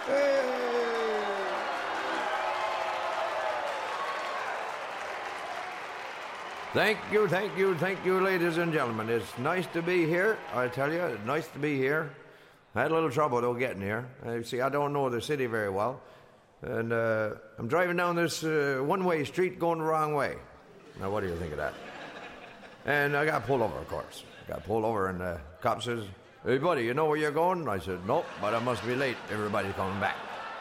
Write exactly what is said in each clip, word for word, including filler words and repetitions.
Thank you, thank you, thank you, ladies and gentlemen. It's nice to be here, I tell you. It's nice to be here. I had a little trouble, though, getting here. Uh, see, I don't know the city very well. And uh, I'm driving down this uh, one-way street going the wrong way. Now, what do you think of that? And I got pulled over, of course. I got pulled over, and the cop says, "Hey, buddy, you know where you're going?" I said, "Nope, but I must be late. Everybody's coming back."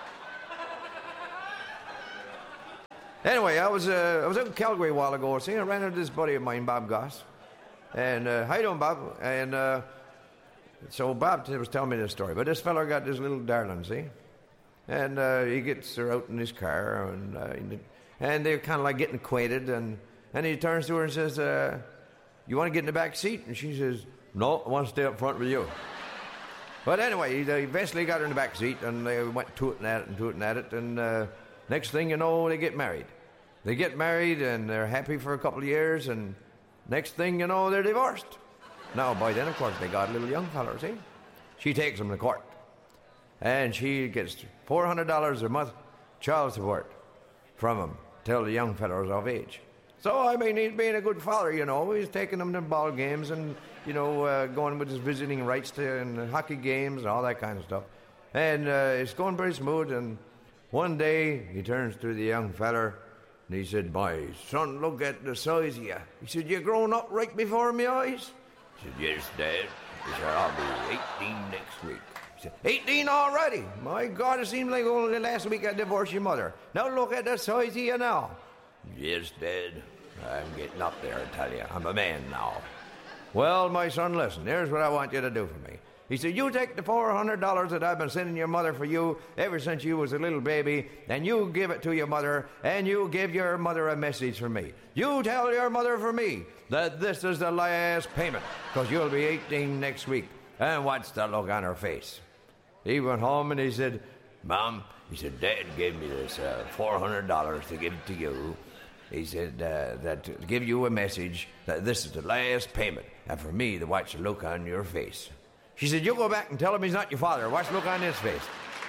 Anyway, I was uh, I was out in Calgary a while ago. See, I ran into this buddy of mine, Bob Goss. And uh, how you doing, Bob? And uh, so Bob was telling me this story. But this fella got this little darling, see? And uh, he gets her out in his car, and uh, and they're kind of like getting acquainted. And, and he turns to her and says, uh, "You want to get in the back seat?" And she says, "No, I want to stay up front with you." But anyway, he eventually got her in the back seat, and they went tooting at it and tooting at it. And uh, next thing you know, they get married. They get married, and they're happy for a couple of years, and next thing you know, they're divorced. Now, by then, of course, they got a little young fella, see? She takes him to court, and she gets four hundred dollars a month child support from him till the young fella's of age. So, I mean, he's being a good father, you know. He's taking them to ball games and, you know, uh, going with his visiting rights to and hockey games and all that kind of stuff. And uh, it's going very smooth, and one day he turns to the young fella, and he said, "My son, look at the size of you." He said, "You grown up right before my eyes?" He said, "Yes, Dad." He said, "I'll be eighteen next week." He said, eighteen already? My God, it seems like only last week I divorced your mother. Now look at the size of you now. "Yes, Dad. I'm getting up there, I tell you. I'm a man now." "Well, my son, listen, here's what I want you to do for me." He said, "You take the four hundred dollars that I've been sending your mother for you ever since you was a little baby, and you give it to your mother, and you give your mother a message from me. You tell your mother for me that this is the last payment, because you'll be eighteen next week." And what's the look on her face? He went home and he said, "Mom," he said, "Dad gave me this uh, four hundred dollars to give to you. He said uh, that to give you a message that this is the last payment, and for me to watch the look on your face." She said, "You go back and tell him he's not your father. Watch the look on his face."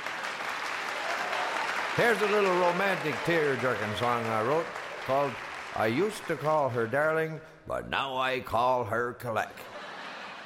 Here's a little romantic tear-jerking song I wrote called "I Used to Call Her Darling, but Now I Call Her Collect."